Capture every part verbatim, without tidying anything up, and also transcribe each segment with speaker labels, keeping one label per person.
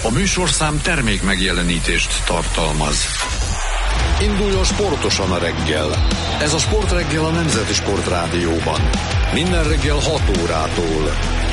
Speaker 1: A műsorszám termék megjelenítést tartalmaz. Induljon sportosan a reggel. Ez a Sportreggel a Nemzeti Sportrádióban. Minden reggel hat órától.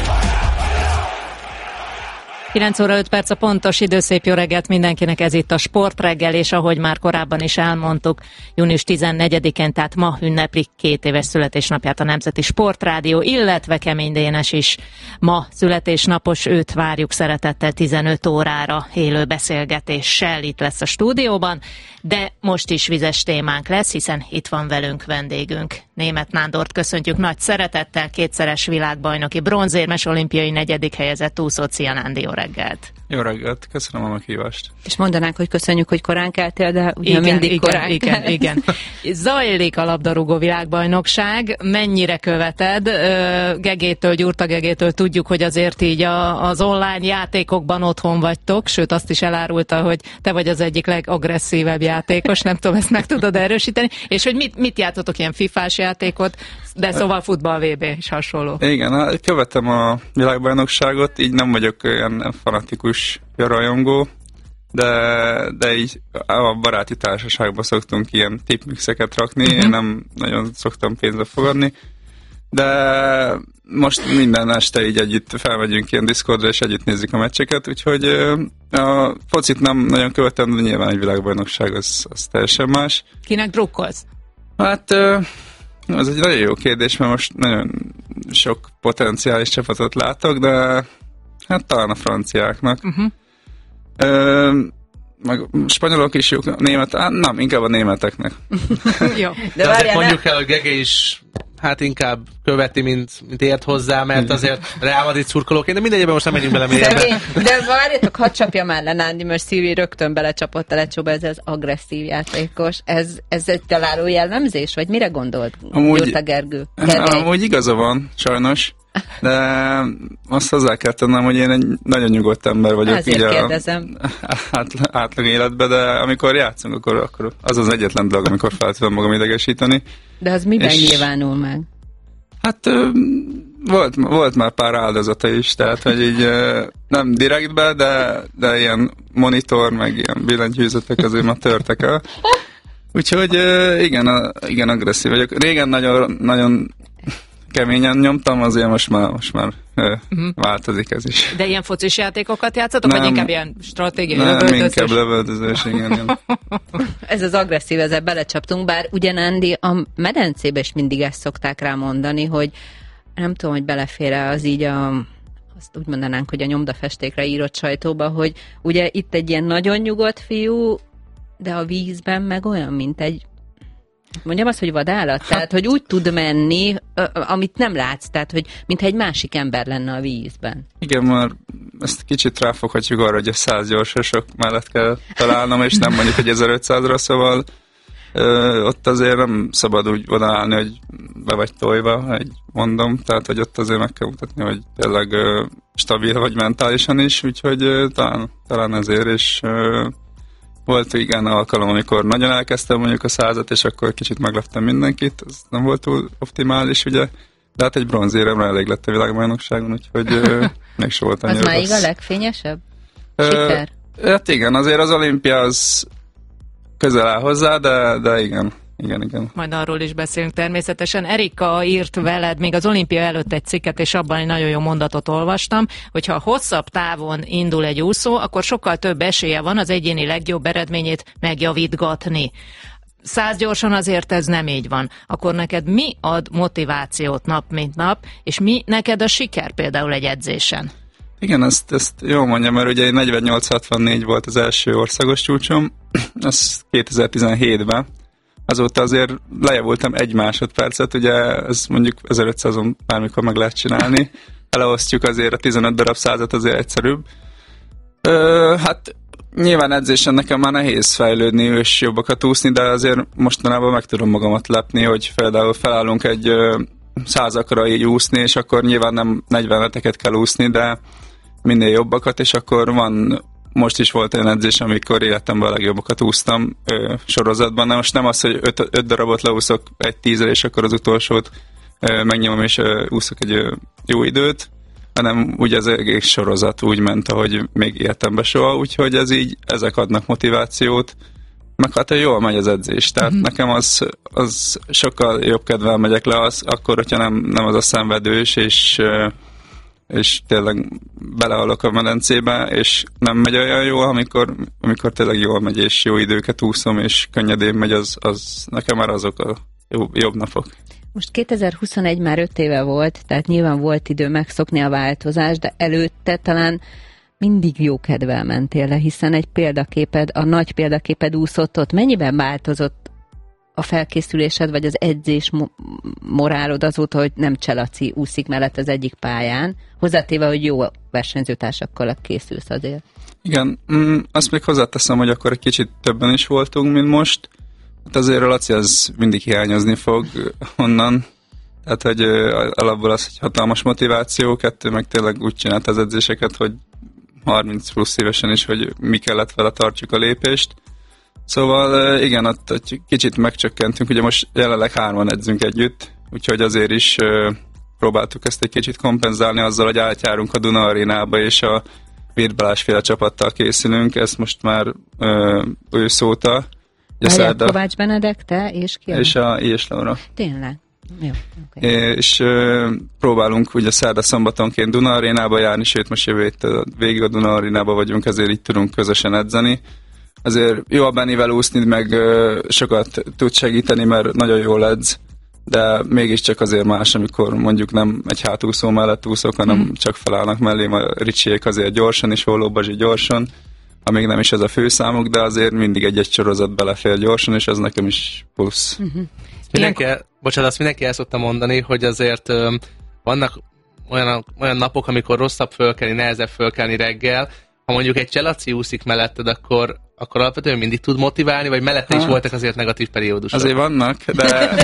Speaker 2: kilenc óra öt perc a pontos idő, szép jó reggelt mindenkinek, ez itt a Sportreggel, és ahogy már korábban is elmondtuk, június tizennegyedikén, tehát ma ünneplik két éves születésnapját a Nemzeti Sportrádió, illetve Kemény Dénes is ma születésnapos, őt várjuk szeretettel tizenöt órára élő beszélgetéssel, itt lesz a stúdióban, de most is vizes témánk lesz, hiszen itt van velünk vendégünk. Németh Nándort köszöntjük nagy szeretettel, kétszeres világbajnoki, bronzérmes, olimpiai negyedik helyezett úszó. Szia, Nándi, jó reggelt!
Speaker 3: Jó reggelt, köszönöm a meghívást.
Speaker 4: És mondanánk, hogy köszönjük, hogy korán keltél, de ugye
Speaker 2: igen,
Speaker 4: mindig
Speaker 2: igen,
Speaker 4: korán
Speaker 2: igen, igen. Zajlik a labdarúgó világbajnokság, mennyire követed? Gegétől, Gyurta Gegétől tudjuk, hogy azért így a, az online játékokban otthon vagytok, sőt azt is elárulta, hogy te vagy az egyik legagresszívebb játékos, nem tudom, ezt meg tudod erősíteni, és hogy mit, mit játszotok, ilyen fifás játékot, de szóval futball vé bé és hasonló.
Speaker 3: Igen, követem a világbajnokságot, így nem vagyok olyan fanatikus rajongó, de, de így a baráti társaságban szoktunk ilyen tipmixeket rakni, uh-huh. Én nem nagyon szoktam pénzbe fogadni, de most minden este így együtt felmegyünk ilyen Discordra, és együtt nézzük a meccseket, úgyhogy a focit nem nagyon követem, de nyilván egy világbajnokság az, az teljesen más.
Speaker 2: Kinek drukkolsz?
Speaker 3: Hát ez egy nagyon jó kérdés, mert most nagyon sok potenciális csapatot látok, de hát talán a franciáknak. Uh-huh. Ö, meg spanyolok is jók, német, hát nem, inkább a németeknek.
Speaker 2: Jó.
Speaker 5: De, de azért mondjuk el, hogy Gege is hát inkább követi, mint, mint ért hozzá, mert azért Real Madrid szurkolóként, de mindegyben most nem menjünk bele mélyebben.
Speaker 4: De várjatok, hadd csapja már le, Nándi, mert Szilvi rögtön belecsapott a lecsóba, ez az agresszív játékos. Ez, ez egy találó jellemzés, vagy mire gondolt Gyurta Gergő?
Speaker 3: Amúgy igaza van, sajnos. De azt hozzá kell tennem, hogy én egy nagyon nyugodt ember vagyok.
Speaker 4: Ezért így kérdezem.
Speaker 3: Átlag, átlag életben, de amikor játszunk, akkor, akkor az az egyetlen dolog, amikor fel tudom magam idegesíteni.
Speaker 4: De az miben
Speaker 3: és
Speaker 4: nyilvánul meg?
Speaker 3: Hát volt, volt már pár áldozata is, tehát hogy így nem direktbe, de, de ilyen monitor, meg ilyen billentyűzetek azért már törtek el. Úgyhogy igen, igen, agresszív vagyok. Régen nagyon, nagyon keményen nyomtam, azért most már, most már uh-huh. változik ez is.
Speaker 2: De ilyen focis játékokat játszatok, vagy inkább ilyen stratégiai
Speaker 3: nem,
Speaker 2: lövöldözés?
Speaker 3: Nem, inkább lövöldözés, igen, igen.
Speaker 4: Ez az agresszív, ezzel belecsaptunk, bár ugye, Nándi, a medencébe is mindig ezt szokták rá mondani, hogy nem tudom, hogy belefér-e az így a, azt úgy mondanánk, hogy a nyomdafestékre írott sajtóba, hogy ugye itt egy ilyen nagyon nyugodt fiú, de a vízben meg olyan, mint egy mondjam azt, hogy vadállat? Tehát, hogy úgy tud menni, amit nem látsz, tehát, hogy mintha egy másik ember lenne a vízben.
Speaker 3: Igen, már ezt kicsit ráfoghatjuk arra, hogy a száz gyorsasok mellett kell találnom, és nem mondjuk, hogy ezerötszázra, szóval ö, ott azért nem szabad úgy odaállni, hogy be vagy tojva, egy mondom, tehát, hogy ott azért meg kell mutatni, hogy tényleg ö, stabil vagy mentálisan is, úgyhogy ö, talán, talán ezért, és ö, volt igen alkalom, amikor nagyon elkezdtem mondjuk a százat, és akkor kicsit megleptem mindenkit, ez nem volt túl optimális, ugye, de hát egy bronzéremre elég lett a világbajnokságon, úgyhogy euh, még se volt annyira.
Speaker 4: Az máig a legfényesebb?
Speaker 3: Siker? Uh, hát igen, azért az olimpia az közel áll hozzá, de, de igen. Igen, igen.
Speaker 2: Majd arról is beszélünk természetesen. Erika írt veled még az olimpia előtt egy cikket, és abban egy nagyon jó mondatot olvastam, hogyha hosszabb távon indul egy úszó, akkor sokkal több esélye van az egyéni legjobb eredményét megjavítgatni. Száz gyorsan azért ez nem így van. Akkor neked mi ad motivációt nap mint nap, és mi neked a siker például egy edzésen?
Speaker 3: Igen, ezt, ezt jól mondjam, mert ugye negyvennyolc hatvannégy volt az első országos csúcsom, az kétezer-tizenhétben. Azóta azért lejavultam egy másodpercet, ugye ez mondjuk ezerötszázon bármikor meg lehet csinálni. Eleosztjuk azért a tizenöt darab százat, azért egyszerűbb. Ö, hát nyilván edzésen nekem már nehéz fejlődni és jobbakat úszni, de azért mostanában meg tudom magamat lepni, hogy például felállunk egy százakra így úszni, és akkor nyilván nem negyveneteket kell úszni, de minél jobbakat, és akkor van. Most is volt olyan edzés, amikor életemben a legjobbakat úsztam ö, sorozatban. Na most nem az, hogy öt, öt darabot leúszok egy tízre, és akkor az utolsót ö, megnyomom, és ö, úszok egy ö, jó időt, hanem úgy az egész sorozat úgy ment, ahogy még életemben soha, úgyhogy ez így, ezek adnak motivációt, meg hát jól megy az edzés, tehát uh-huh. nekem az, az sokkal jobb kedvel megyek le, az, akkor, hogyha nem, nem az a szenvedős, és, és tényleg belehalok a medencébe, és nem megy olyan jól, amikor, amikor tényleg jól megy, és jó időket úszom, és könnyedén megy, az, az nekem már azok a jobb, jobb napok.
Speaker 4: Most kétezer-huszonegy már öt éve volt, tehát nyilván volt idő megszokni a változást, de előtte talán mindig jó kedvel mentél le, hiszen egy példaképed, a nagy példaképed úszott ott. Mennyiben változott a felkészülésed, vagy az edzés mo- morálod azóta, hogy nem Cselaci úszik mellett az egyik pályán, hozzátéve, hogy jó versenyzőtársakkal készülsz azért?
Speaker 3: Igen, mm, azt még hozzáteszem, hogy akkor egy kicsit többen is voltunk, mint most. Hát azért a Laci az mindig hiányozni fog onnan. Tehát, hogy alapból az egy hatalmas motiváció, kettő meg tényleg úgy csinált az edzéseket, hogy harminc plusz évesen is, hogy mi kellett vele tartsuk a lépést. Szóval igen, ott egy kicsit megcsökkentünk, ugye most jelenleg hárman edzünk együtt, úgyhogy azért is próbáltuk ezt egy kicsit kompenzálni azzal, hogy átjárunk a Duna Arénába, és a Virth Balázsféle csapattal készülünk, ezt most már őszóta.
Speaker 4: Várjál, Kovács Benedek, te és ki?
Speaker 3: És a Ilyes Laura.
Speaker 4: Tényleg? Jó,
Speaker 3: okay. És uh, próbálunk ugye szerda-szombatonként Duna Arénába járni, sőt most jövő héttől végig a Duna Arénába vagyunk, ezért így tudunk közösen edzeni. Azért jó a Bennivel úszni, meg uh, sokat tud segíteni, mert nagyon jól edz, de mégiscsak azért más, amikor mondjuk nem egy hátúszó mellett úszok, hanem hmm. csak felállnak mellém, a Ricsiék azért gyorsan, és Holló Bazsi gyorsan, amíg nem is ez a főszámuk, de azért mindig egy-egy sorozat belefér gyorsan, és ez nekem is plusz.
Speaker 4: Uh-huh.
Speaker 5: Mindenki, bocsánat, azt mindenki el szokta mondani, hogy azért öm, vannak olyan, olyan napok, amikor rosszabb fölkelni, nehezebb fölkelni reggel. Ha mondjuk egy Cselaci úszik melletted, akkor, akkor alapvetően mindig tud motiválni, vagy mellette is voltak azért negatív periódusok?
Speaker 3: Azért vannak, de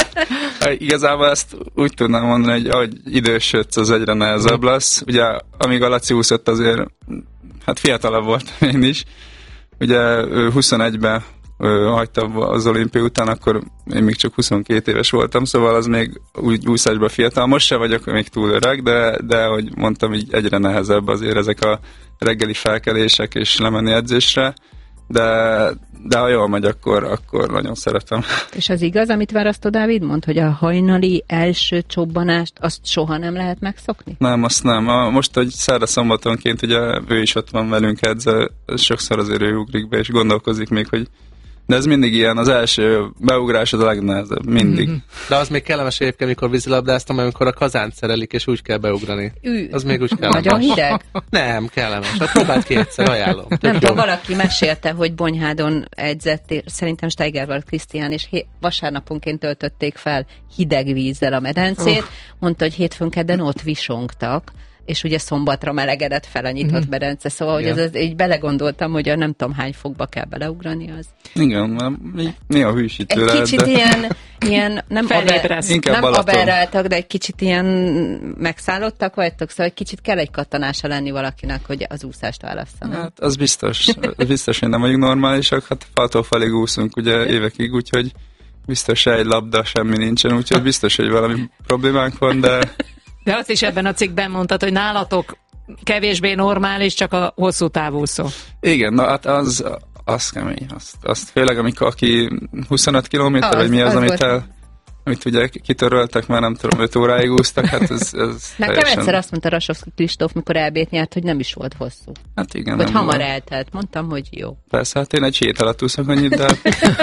Speaker 3: igazából ezt úgy tudnám mondani, hogy ahogy idősödsz, az egyre nehezebb lesz. Ugye, amíg a Laci úszott, azért hát fiatalabb voltam én is. Ugye ő huszonegyben hagytam az olimpia után, akkor én még csak huszonkét éves voltam, szóval az még úgy úszásban fiatal. Most sem vagyok még túl öreg, de, de ahogy mondtam, így egyre nehezebb azért ezek a reggeli felkelések és lemenni edzésre, de, de ha jól megy, akkor, akkor nagyon szeretem.
Speaker 4: És az igaz, amit Varasztó Dávid mond, hogy a hajnali első csobbanást azt soha nem lehet megszokni?
Speaker 3: Nem, azt nem. A, most, hogy szerda-szombatonként ugye ő is ott van velünk edzel, sokszor azért ő ugrik be, és gondolkozik még, hogy de ez mindig ilyen, az első beugrás az a legnehezebb, mindig. Mm-hmm.
Speaker 5: De az még kellemes egyébként, amikor vízilabdáztam, amikor a kazánt szerelik, és úgy kell beugrani.
Speaker 4: Ű,
Speaker 5: az még úgy kellemes.
Speaker 4: Nagyon hideg?
Speaker 5: Nem, kellemes. Hát próbáld kétszer, ajánlom. Tök
Speaker 4: nem tudom, valaki mesélte, hogy Bonyhádon edzett, szerintem Steigerwald Krisztián, és hé- vasárnaponként töltötték fel hideg vízzel a medencét. Uh. Mondta, hogy hétfőn kedden ott visongtak, és ugye szombatra melegedett fel a nyitott mm-hmm. medence, szóval hogy ez, ez, így belegondoltam, hogy a nem tudom hány fokba kell beleugrani az.
Speaker 3: Igen, mert néha hűsítő
Speaker 4: egy
Speaker 3: lehet,
Speaker 4: kicsit
Speaker 3: de...
Speaker 4: ilyen, ilyen nem, aber, nem aberráltak, de egy kicsit ilyen megszállottak vagytok, szóval egy kicsit kell egy kattanása lenni valakinek, hogy az úszást válasszanak.
Speaker 3: Hát az biztos, biztos, hogy nem vagyunk normálisak, hát faltól felé úszunk ugye évekig, úgyhogy biztos se egy labda, semmi nincsen, úgyhogy biztos, hogy valami problémánk van, de...
Speaker 2: De azt is ebben a cikkben mondtad, hogy nálatok kevésbé normális, csak a hosszú távúszó.
Speaker 3: Igen, na hát az, az kemény. Azt, azt főleg, amikor aki huszonöt kilométer,
Speaker 4: az,
Speaker 3: vagy mi az,
Speaker 4: az
Speaker 3: amit, el, amit ugye kitöröltek, már nem tudom, öt óráig úsztak, hát ez, ez
Speaker 4: nekem teljesen... egyszer azt mondta Rasovszki Kristóf, mikor elbét nyert, hogy nem is volt hosszú.
Speaker 3: Hát igen.
Speaker 4: Vagy hamar volt. Eltelt. Mondtam, hogy jó.
Speaker 3: Persze, hát én egy hét alatt úszok annyit, de...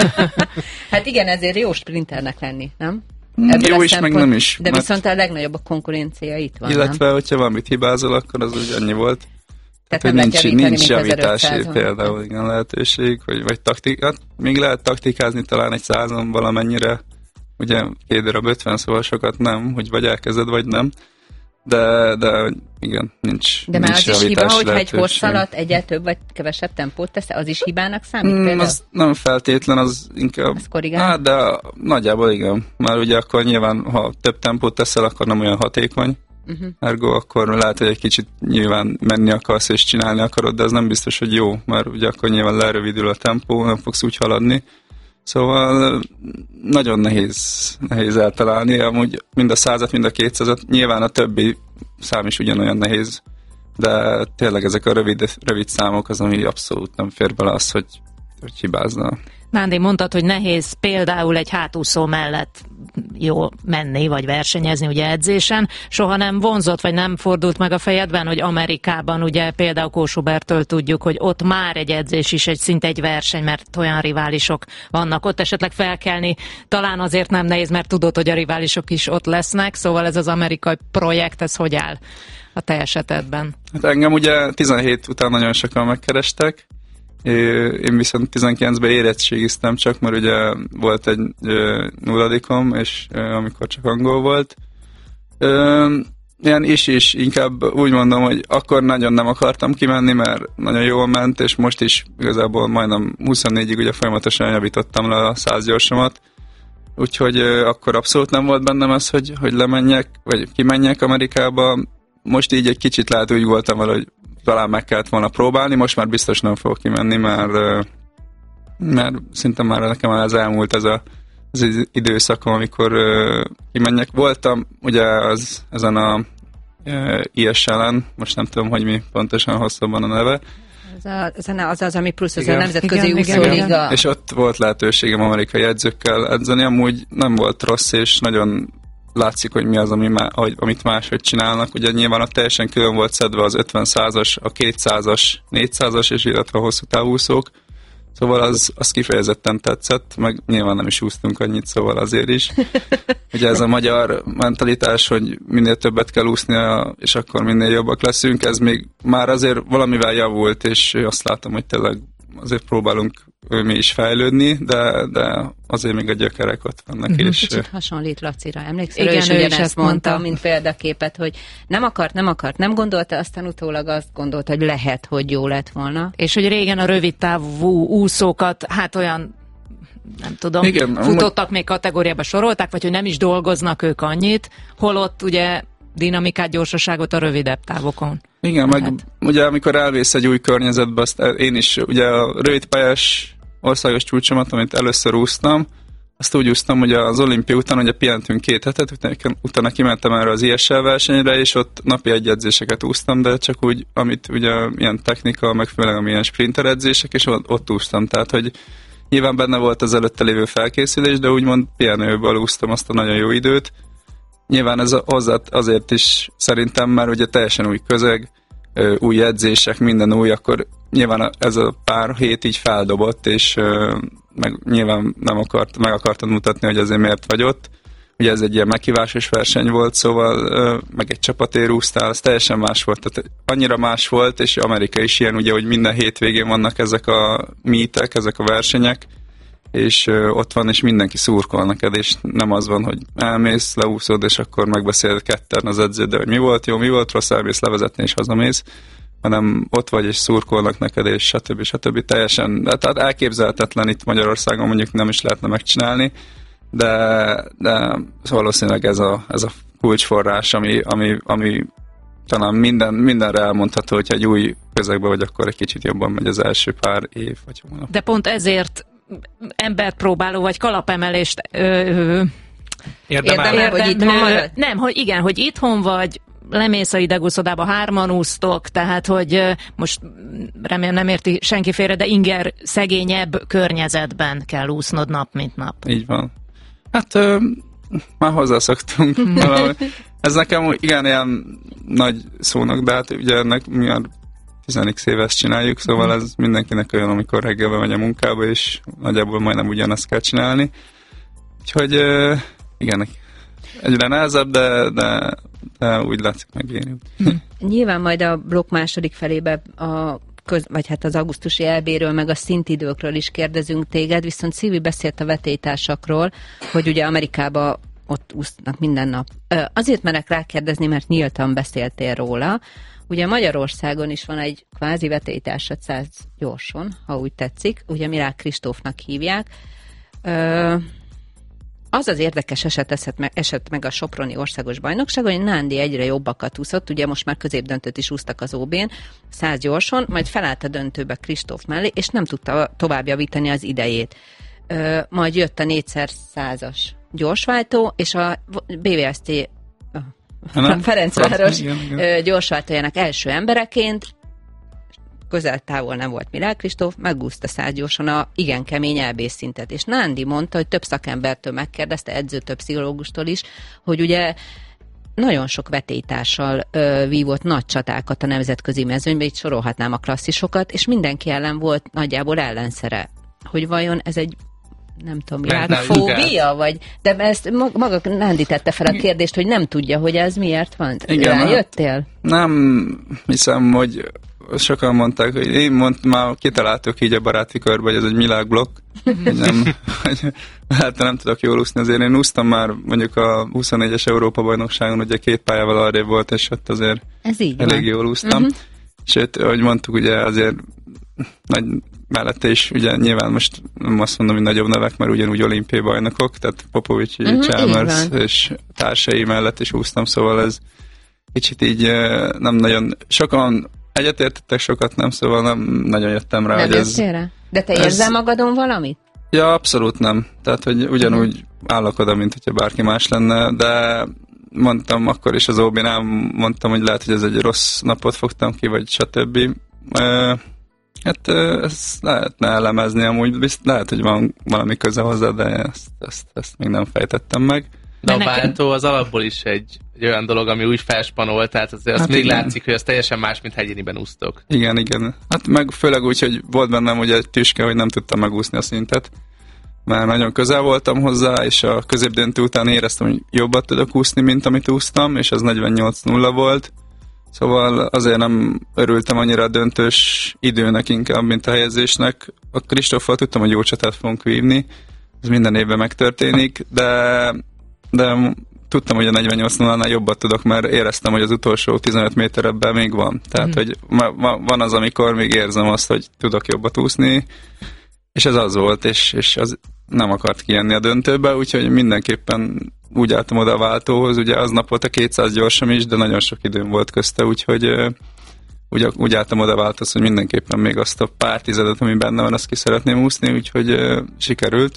Speaker 4: Hát igen, ezért jó sprinternek lenni, nem?
Speaker 3: Ebből jó is, meg nem is.
Speaker 4: De viszont a legnagyobb a konkurencia itt van,
Speaker 3: illetve,
Speaker 4: nem?
Speaker 3: hogyha valamit hibázol, akkor az úgy annyi volt.
Speaker 4: Tehát
Speaker 3: hát,
Speaker 4: nem
Speaker 3: nincs,
Speaker 4: javítani,
Speaker 3: nincs javítási
Speaker 4: például
Speaker 3: igen, lehetőség, vagy, vagy taktikát. Még lehet taktikázni talán egy százon valamennyire, ugye két darab ötven, szóval sokat nem, hogy vagy elkezded, vagy nem. De, de igen, nincs
Speaker 4: De már
Speaker 3: nincs
Speaker 4: az is hiba, hogyha egy
Speaker 3: lehetőség.
Speaker 4: hossz alatt egyel több vagy kevesebb tempót tesz, az is hibának számít
Speaker 3: mm,
Speaker 4: például?
Speaker 3: Az nem feltétlen, az inkább...
Speaker 4: Az korrigál?
Speaker 3: Hát, de nagyjából igen. Már ugye akkor nyilván, ha több tempót teszel, akkor nem olyan hatékony. Uh-huh. Ergo akkor lehet, hogy egy kicsit nyilván menni akarsz és csinálni akarod, de ez nem biztos, hogy jó, mert ugye akkor nyilván lerövidül a tempó, nem fogsz úgy haladni. Szóval nagyon nehéz, nehéz eltalálni, amúgy mind a százat, mind a kétszázat, nyilván a többi szám is ugyanolyan nehéz, de tényleg ezek a rövid, rövid számok az, ami abszolút nem fér bele az, hogy, hogy hibázna.
Speaker 2: Nándi, mondtad, hogy nehéz például egy hátúszó mellett jól menni, vagy versenyezni ugye edzésen. Soha nem vonzott, vagy nem fordult meg a fejedben, hogy Amerikában ugye például Kósubertől tudjuk, hogy ott már egy edzés is egy szinte egy verseny, mert olyan riválisok vannak ott, esetleg felkelni. Talán azért nem nehéz, mert tudod, hogy a riválisok is ott lesznek, szóval ez az amerikai projekt, ez hogy áll a te esetedben?
Speaker 3: Hát engem ugye tizenhét után nagyon sokan megkerestek, én viszont tizenkilencben érettségiztem csak, mert ugye volt egy nulladikom, és amikor csak angol volt. Ilyen is is, inkább úgy mondom, hogy akkor nagyon nem akartam kimenni, mert nagyon jól ment, és most is igazából majdnem huszonnégyig ugye folyamatosan javítottam le a száz gyorsomat. Úgyhogy akkor abszolút nem volt bennem az, hogy, hogy lemenjek, vagy kimenjek Amerikába. Most így egy kicsit lehet úgy voltam vele, hogy talán meg kellett volna próbálni, most már biztos nem fogok kimenni, mert, mert szinte már nekem az elmúlt ez a, az időszakom, amikor kimenjek. Voltam ugye az, ezen a I S L-en, most nem tudom, hogy mi pontosan hosszabban a neve.
Speaker 4: Az az, az, az ami plusz, az
Speaker 3: igen.
Speaker 4: a Nemzetközi
Speaker 2: Igen,
Speaker 4: Úszóliga.
Speaker 3: És ott volt lehetőségem amerikai edzőkkel edzeni, amúgy nem volt rossz, és nagyon látszik, hogy mi az, ami má, amit máshogy csinálnak. Ugye nyilván ott teljesen külön volt szedve az ötven százas, a kétszázas, négyszázas, és illetve a hosszú távúszók. Szóval az, az kifejezetten tetszett, meg nyilván nem is úsztunk annyit, szóval azért is. Ugye ez a magyar mentalitás, hogy minél többet kell úsznia, és akkor minél jobbak leszünk, ez még már azért valamivel javult, és azt látom, hogy tényleg azért próbálunk mi is fejlődni, de, de azért még a gyökerek ott vannak. Uh-huh. És
Speaker 4: kicsit hasonlít Lacira, emlékszel?
Speaker 2: Igen,
Speaker 4: ő is
Speaker 2: ő
Speaker 4: ugyanezt
Speaker 2: is ezt
Speaker 4: mondta,
Speaker 2: mondta,
Speaker 4: mint példaképet, hogy nem akart, nem akart, nem gondolta, aztán utólag azt gondolta, hogy lehet, hogy jó lett volna.
Speaker 2: És hogy régen a rövid távú úszókat, hát olyan, nem tudom,
Speaker 3: igen,
Speaker 2: futottak még kategóriába sorolták, vagy hogy nem is dolgoznak ők annyit, holott ugye dinamikát, gyorsaságot a rövidebb távokon.
Speaker 3: Igen, meg ugye amikor elvész egy új környezetbe, azt én is ugye a rövidpályás országos csúcsomat, amit először úsztam, azt úgy úsztam, hogy az olimpia után ugye pihentünk két hetet, utána, utána kimentem erre az I S L versenyre, és ott napi egy edzéseket úsztam, de csak úgy, amit ugye ilyen technika, meg főleg amilyen sprinter edzések, és ott, ott úsztam, tehát hogy nyilván benne volt az előtte lévő felkészülés, de úgymond pihenőből úsztam azt a nagyon jó időt. Nyilván ez hozzá azért is szerintem, mert ugye teljesen új közeg, új edzések, minden új, akkor nyilván ez a pár hét így feldobott, és meg nyilván nem akart, meg akartad mutatni, hogy azért miért vagy ott. Ugye ez egy ilyen meghívásos verseny volt, szóval meg egy csapatér úsztál, ez teljesen más volt. Tehát annyira más volt, és Amerika is ilyen, ugye, hogy minden hétvégén vannak ezek a meetek, ezek a versenyek, és ott van, és mindenki szurkol neked, és nem az van, hogy elmész, leúszod, és akkor megbeszéled ketten az edződdel, hogy mi volt jó, mi volt rossz, elmész levezetni, és hazamész, hanem ott vagy, és szurkolnak neked, és stb. stb. Teljesen, tehát elképzelhetetlen itt Magyarországon, mondjuk nem is lehetne megcsinálni, de, de valószínűleg ez a, ez a kulcsforrás, ami, ami, ami talán minden, mindenre elmondható, hogyha egy új közegben vagy, akkor egy kicsit jobban megy az első pár év vagy hónap.
Speaker 2: De pont ezért emberpróbáló vagy kalapemelést ö, ö,
Speaker 5: Érdemel,
Speaker 4: Érdemel, hogy itthon marad?
Speaker 2: Nem, hogy igen, hogy itthon vagy, lemész a idegúszodába, hárman úsztok, tehát, hogy most remélem nem érti senki félre, de inger szegényebb környezetben kell úsznod nap, mint nap.
Speaker 3: Így van. Hát ö, már hozzászoktunk. Ez nekem igen ilyen nagy szónak, de hát ugye ennek mi a tizenik éve ezt csináljuk, szóval ez mindenkinek olyan, amikor reggelben megy a munkába, és nagyjából majdnem ugyanazt kell csinálni. Úgyhogy ö, igen, egyre nehezebb, de, de, de úgy látszik megérjük.
Speaker 4: Nyilván majd a blokk második felébe a köz, vagy hát az augusztusi é béről, meg a szintidőkről is kérdezünk téged, viszont Szilvi beszélt a vetélytársakról, hogy ugye Amerikába ott úsznak minden nap. Azért merek rákérdezni, mert nyíltan beszéltél róla. Ugye Magyarországon is van egy kvázi vetélytársad száz gyorson, ha úgy tetszik, ugye Mirák Kristófnak hívják. Az az érdekes eset esett meg, esett meg a Soproni Országos Bajnokságon, hogy Nándi egyre jobbakat úszott, ugye most már középdöntőt is úsztak az ó bén, száz gyorson, majd felállt a döntőbe Kristóf mellé, és nem tudta tovább javítani az idejét. Ö, majd jött a négyszer százas gyorsváltó, és a bé vé es té Nem? Ferencváros gyorsváltójának első embereként, közel távol nem volt Milák Kristóf, megúszta százgyorsan a igen kemény é bé szintet. És Nándi mondta, hogy több szakembertől megkérdezte, edzőtől, pszichológustól is, hogy ugye nagyon sok vetélytársal ö, vívott nagy csatákat a nemzetközi mezőnybe, itt sorolhatnám a klasszisokat, és mindenki ellen volt nagyjából ellenszere. Hogy vajon ez egy nem tudom, világfóbia, vagy... De ezt maga Nándi tette fel a kérdést, hogy nem tudja, hogy ez miért van.
Speaker 3: Igen,
Speaker 4: rájöttél?
Speaker 3: Nem hiszem, hogy sokan mondták, hogy én mond, már kitaláltuk így a baráti körbe, hogy ez egy világblokk, hogy nem, hogy, hát nem tudok jól úszni, azért én úsztam már mondjuk a huszonnégyes Európa-bajnokságon, ugye két pályával arrébb volt, és ott azért elég van. Jól úsztam. Uh-huh. Sőt, ahogy mondtuk, ugye azért nagy mellette is, ugye nyilván most nem azt mondom, hogy nagyobb nevek, mert ugyanúgy olimpiai bajnokok, tehát Popovics, uh-huh, Chalmers és társai mellett is úsztam, szóval ez kicsit így nem nagyon, sokan egyetértettek, sokat nem, szóval nem nagyon jöttem rá,
Speaker 4: nem
Speaker 3: hogy ez...
Speaker 4: Rá. De te érzel ez... magadon valamit?
Speaker 3: Ja, abszolút nem. Tehát, hogy ugyanúgy uh-huh. állok oda, mint hogyha bárki más lenne, de mondtam akkor is az ó bén, mondtam, hogy lehet, hogy ez egy rossz napot fogtam ki, vagy stb. Hát ezt lehetne elemezni, amúgy bizt, lehet, hogy van valami köze hozzá, de ezt, ezt, ezt még nem fejtettem meg.
Speaker 5: De a váltó az alapból is egy, egy olyan dolog, ami úgy felspanol, tehát azért hát azt még igen. látszik, hogy ez teljesen más, mint hegyéniben úsztok.
Speaker 3: Igen, igen. Hát meg főleg úgy, hogy volt bennem ugye egy tüske, hogy nem tudtam megúszni a szintet, mert nagyon közel voltam hozzá, és a középdöntő után éreztem, hogy jobbat tudok úszni, mint amit úsztam, és az negyvennyolc nulla volt. Szóval azért nem örültem annyira a döntős időnek inkább, mint a helyezésnek. A Kristóffal tudtam, hogy jó csatát fogunk vívni, ez minden évben megtörténik, de, de tudtam, hogy a negyvennyolc nullánál jobbat tudok, mert éreztem, hogy az utolsó tizenöt méter ebben még van. Tehát, mm. hogy van az, amikor még érzem azt, hogy tudok jobbat úszni, és ez az volt, és, és az nem akart kijönni a döntőbe, úgyhogy mindenképpen úgy álltam oda a váltóhoz, ugye aznap volt a kétszáz gyorsam is, de nagyon sok időm volt közte, úgyhogy úgy, úgy álltam oda a váltóhoz, hogy mindenképpen még azt a pár tizedet, ami benne van, azt ki szeretném úszni, úgyhogy uh, sikerült.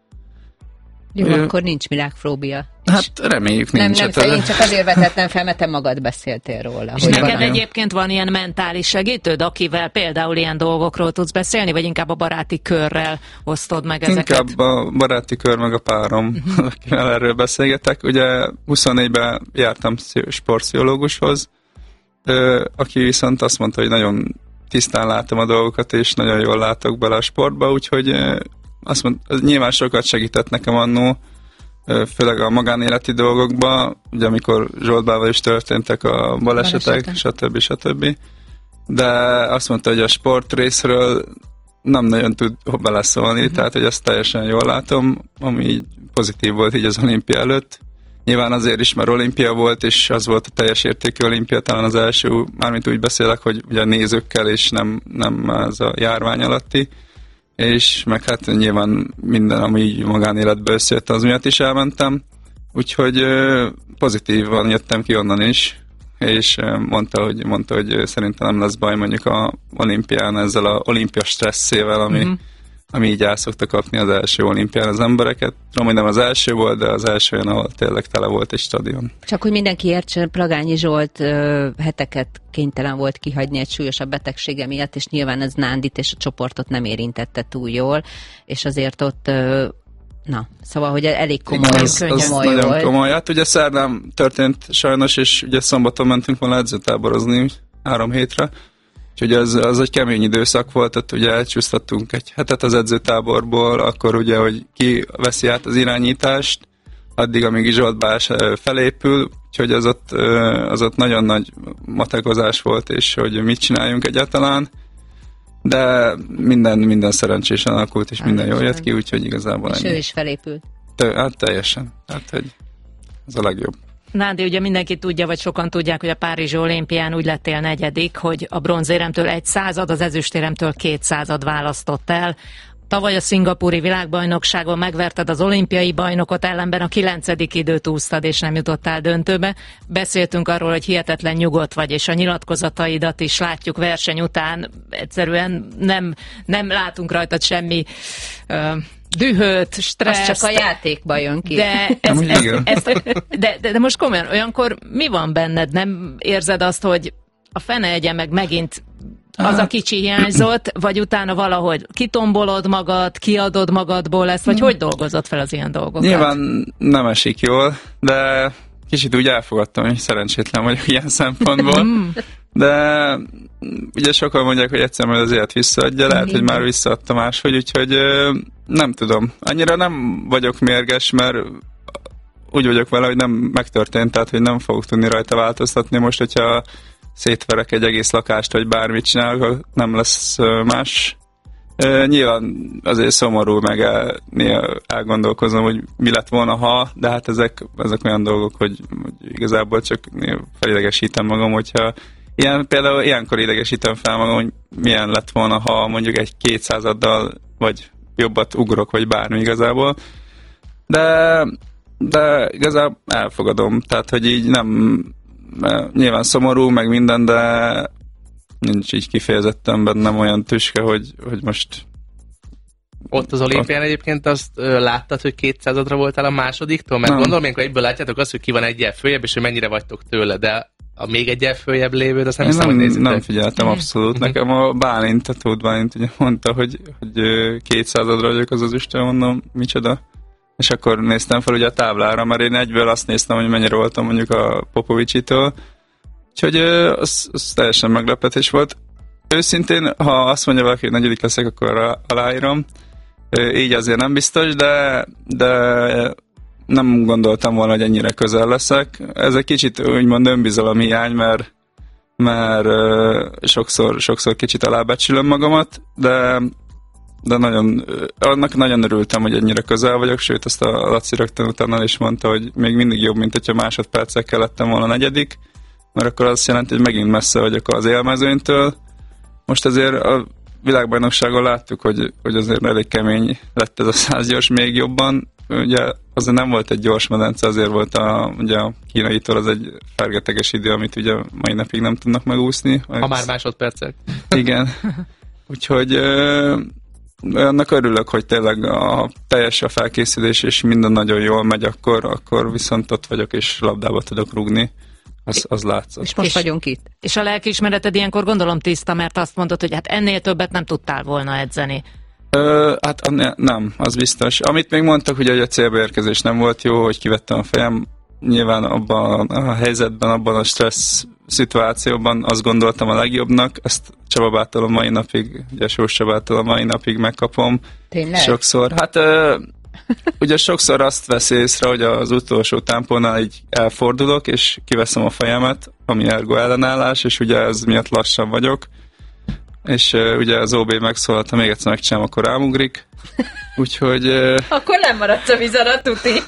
Speaker 4: Jó, uh, akkor nincs világfóbia.
Speaker 3: Hát reméljük nincs.
Speaker 4: Nem, nem, én csak azért vetettem fel, mert te magad beszéltél róla.
Speaker 2: És neked van egyébként van ilyen mentális segítőd, akivel például ilyen dolgokról tudsz beszélni, vagy inkább a baráti körrel osztod meg ezeket?
Speaker 3: Inkább a baráti kör, meg a párom, uh-huh. akivel erről beszélgetek. Ugye huszonnégyben jártam sportpszichológushoz, aki viszont azt mondta, hogy nagyon tisztán látom a dolgokat, és nagyon jól látok bele a sportba, úgyhogy azt mondta, nyilván sokat segített nekem annó, főleg a magánéleti dolgokban, ugye amikor Zsoltbával is történtek a balesetek, stb. stb. De azt mondta, hogy a sport részről nem nagyon tud beleszólni, uh-huh. tehát hogy ezt teljesen jól látom, ami így pozitív volt így az olimpia előtt. Nyilván azért is, mert olimpia volt, és az volt a teljes értékű olimpia, talán az első, mármint úgy beszélek, hogy ugye nézőkkel, és nem, nem az a járvány alatti, és meg hát nyilván minden, ami így magánéletből összejött, az miatt is elmentem, úgyhogy pozitívan jöttem ki onnan is, és mondta, hogy, mondta, hogy szerintem nem lesz baj mondjuk a olimpián ezzel a olimpia stresszével, ami, uh-huh. ami így el szokta kapni az első olimpián az embereket. Tudom, hogy nem az első volt, de az első olyan, ahol tényleg tele volt egy stadion.
Speaker 4: Csak hogy mindenki értsen, Plagányi Zsolt ö, heteket kénytelen volt kihagyni egy súlyosabb betegsége miatt, és nyilván ez Nándit és a csoportot nem érintette túl jól, és azért ott ö, na, szóval, hogy elég komoly, igen, az, az komoly
Speaker 3: nagyon
Speaker 4: volt.
Speaker 3: Komoly. Hát ugye szerdán történt sajnos, és ugye szombaton mentünk volna edzőtáborozni három hétre, úgyhogy az, az egy kemény időszak volt, ott ugye elcsúsztattunk egy hetet az edzőtáborból, akkor ugye, hogy ki veszi át az irányítást, addig, amíg Zsolt Balázs felépül, úgyhogy az ott, az ott nagyon nagy matekozás volt, és hogy mit csináljunk egyáltalán, de minden, minden szerencsésen alakult, és minden jól jött ki, úgyhogy igazából
Speaker 4: és ennyi. És ő is felépült.
Speaker 3: Te, hát teljesen, hát hogy ez a legjobb.
Speaker 2: Nándi, ugye mindenki tudja, vagy sokan tudják, hogy a Párizsi olimpián úgy lettél negyedik, hogy a bronzéremtől egy század, az ezüstéremtől két század választott el. Tavaly a szingapúri világbajnokságon megverted az olimpiai bajnokot, ellenben a kilencedik időt úsztad, és nem jutottál döntőbe. Beszéltünk arról, hogy hihetetlen nyugodt vagy, és a nyilatkozataidat is látjuk verseny után. Egyszerűen nem, nem látunk rajtad semmi uh, dühöt, stresszt.
Speaker 4: Az csak a játékba jön ki.
Speaker 2: De, ez, ez, ez, de, de, de most komolyan, olyankor mi van benned? Nem érzed azt, hogy a fene egye meg megint az a kicsi hiányzott, vagy utána valahogy kitombolod magad, kiadod magadból ezt, vagy hogy dolgozott fel az ilyen dolgokat?
Speaker 3: Nyilván nem esik jól, de kicsit úgy elfogadtam, hogy szerencsétlen vagyok ilyen szempontból. De ugye sokan mondják, hogy egyszer majd az élet visszaadja, lehet, hogy már visszaadta máshogy, úgyhogy nem tudom. Annyira nem vagyok mérges, mert úgy vagyok vele, hogy nem megtörtént, tehát hogy nem fogok tudni rajta változtatni. Most, hogyha szétverek egy egész lakást, vagy bármit csinálok, nem lesz más. E, nyilván azért szomorú, meg el, néha elgondolkozom, hogy mi lett volna, ha, de hát ezek, ezek olyan dolgok, hogy, hogy igazából csak felidegesítem magam, hogyha ilyen, például ilyenkor idegesítem fel magam, hogy milyen lett volna, ha mondjuk egy kétszázaddal, vagy jobbat ugrok, vagy bármi igazából. De, de igazából elfogadom, tehát, hogy így nem nyilván szomorú, meg minden, de nincs így kifejezetten bennem olyan tüske, hogy, hogy most...
Speaker 5: Ott az olimpián egyébként azt ö, láttad, hogy kétszázadra voltál a másodiktól? Mert nem. Gondolom, amikor egyből látjátok azt, hogy ki van egyel följebb, és hogy mennyire vagytok tőle, de a még egyel följebb lévőd, azt nem
Speaker 3: Én
Speaker 5: hiszem,
Speaker 3: nem,
Speaker 5: hogy nézitek.
Speaker 3: Nem figyeltem mm. abszolút. Mm-hmm. Nekem a Bálint, a Tóth Bálint ugye mondta, hogy, hogy kétszázadra vagyok, az az Isten, mondom, micsoda. És akkor néztem fel ugye a táblára, mert én egyből azt néztem, hogy mennyire voltam mondjuk a Popovicsitől. Úgyhogy az, az teljesen meglepetés volt. Őszintén, ha azt mondja valaki, hogy negyedik leszek, akkor aláírom. Így azért nem biztos, de, de nem gondoltam volna, hogy ennyire közel leszek. Ez egy kicsit úgymond önbizalom hiány, mert, mert sokszor, sokszor kicsit alábecsülöm magamat, de de nagyon, annak nagyon örültem, hogy ennyire közel vagyok, sőt, azt a Laci rögtön utána is mondta, hogy még mindig jobb, mint hogyha másodpercekkel lettem volna negyedik, mert akkor azt jelenti, hogy megint messze vagyok az élmezőnytől. Most azért a világbajnokságon láttuk, hogy, hogy azért elég kemény lett ez a százgyors még jobban. Ugye azért nem volt egy gyors medence, azért volt a, ugye a kínaitól az egy fergeteges idő, amit ugye mai napig nem tudnak megúszni.
Speaker 5: Ha már másodpercek.
Speaker 3: Igen. Úgyhogy annak örülök, hogy tényleg a teljes a felkészülés, és minden nagyon jól megy, akkor, akkor viszont ott vagyok, és labdába tudok rúgni. Az, az látszott.
Speaker 4: És most és, vagyunk itt.
Speaker 2: És a lelkiismereted ilyenkor gondolom tiszta, mert azt mondod, hogy hát ennél többet nem tudtál volna edzeni.
Speaker 3: Ö, hát annél, nem, az biztos. Amit még mondtak, hogy a célba érkezés nem volt jó, hogy kivettem a fejem. Nyilván abban a helyzetben, abban a stressz szituációban azt gondoltam a legjobbnak. Ezt Csaba bától a mai napig, ugye Sós Csabától a mai napig megkapom.
Speaker 4: Tényleg?
Speaker 3: Sokszor. Hát ö, ugye sokszor azt vesz észre, hogy az utolsó támpónál így elfordulok, és kiveszem a fejemet, ami ergo ellenállás, és ugye ez miatt lassan vagyok. És uh, ugye az ó bé megszólalt, ha még egyszer megcsinálom, akkor rámugrik. Úgyhogy... Uh,
Speaker 4: akkor nem maradsz a víz alatt, tuti.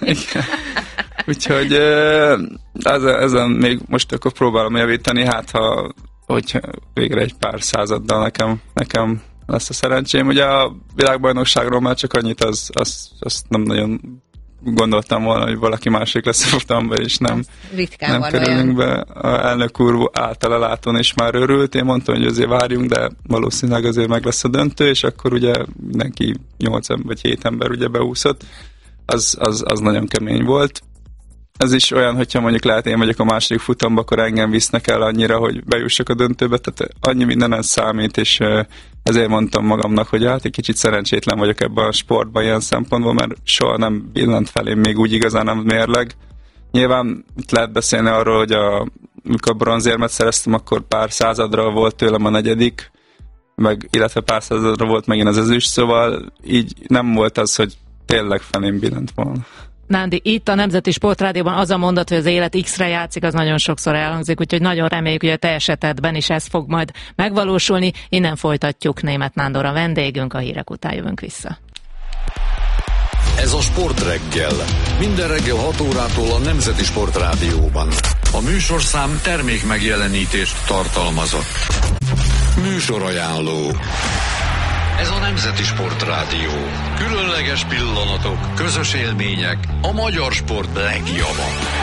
Speaker 3: Úgyhogy uh, ezen, ezen még most akkor próbálom javítani, hát ha hogy végre egy pár századdal nekem, nekem lesz a szerencsém. Ugye a világbajnokságról már csak annyit, az, az, azt nem nagyon gondoltam volna, hogy valaki másik lesz a futamban, és nem, nem kerülünk be. A elnök úr általa látón is már örült, én mondtam, hogy azért várjunk, de valószínűleg azért meg lesz a döntő, és akkor ugye mindenki nyolc vagy hét ember ugye beúszott. Az, az, az nagyon kemény volt. Ez is olyan, hogyha mondjuk lehet, én vagyok a második futamba, akkor engem visznek el annyira, hogy bejussak a döntőbe, tehát annyi mindenen számít, és ezért mondtam magamnak, hogy hát egy kicsit szerencsétlen vagyok ebben a sportban ilyen szempontból, mert soha nem billant felém még úgy igazán nem mérleg. Nyilván itt lehet beszélni arról, hogy a, amikor a bronzérmet szereztem, akkor pár századra volt tőlem a negyedik, meg, illetve pár századra volt megint az ezüst, szóval így nem volt az, hogy tényleg felém billant volna.
Speaker 2: Nándi, itt a Nemzeti Sportrádióban az a mondat, hogy az élet X-re játszik, az nagyon sokszor elhangzik, úgyhogy nagyon reméljük, hogy a te esetedben is ez fog majd megvalósulni. Innen folytatjuk. Németh Nándor a vendégünk, a hírek után jövünk vissza.
Speaker 1: Ez a Sportreggel. Minden reggel hat órától a Nemzeti Sportrádióban. A műsorszám termék megjelenítést tartalmazott. Műsorajánló. Ez a Nemzeti Sportrádió. Különleges pillanatok, közös élmények, a magyar sport legjava.